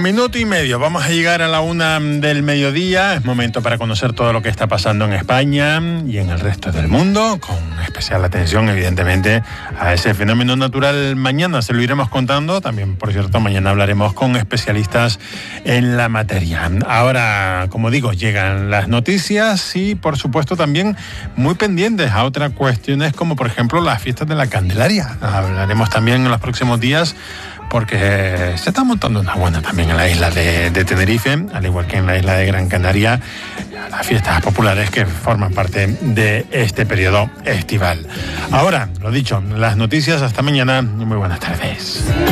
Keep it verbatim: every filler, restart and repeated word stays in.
Minuto y medio, vamos a llegar a la una del mediodía. Es momento para conocer todo lo que está pasando en España y en el resto del mundo, con especial atención, evidentemente, a ese fenómeno natural. Mañana se lo iremos contando. También, por cierto, mañana hablaremos con especialistas en la materia. Ahora, como digo, llegan las noticias y, por supuesto, también muy pendientes a otras cuestiones, como por ejemplo las fiestas de la Candelaria. Hablaremos también en los próximos días, porque se está montando una buena también en la isla de, de Tenerife, al igual que en la isla de Gran Canaria, las fiestas populares que forman parte de este periodo estival. Ahora, lo dicho, las noticias, hasta mañana y muy buenas tardes.